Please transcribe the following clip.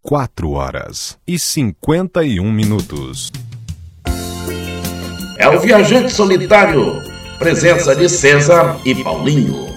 4h51. É o Viajante Solitário, presença de César e Paulinho.